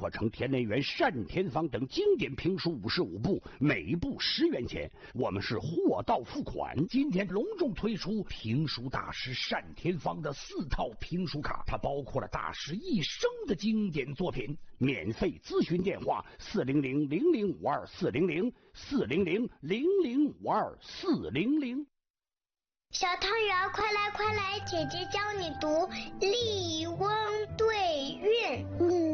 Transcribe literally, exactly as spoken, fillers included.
合成田连元、单田芳等经典评书五十五部，每部十元钱。我们是货到付款。今天隆重推出评书大师单田芳的四套评书卡，它包括了大师一生的经典作品。免费咨询电话：四零零零零五二四零零四零零零零五二四零零。 小汤圆，快来快来，姐姐教你读《笠翁对韵》。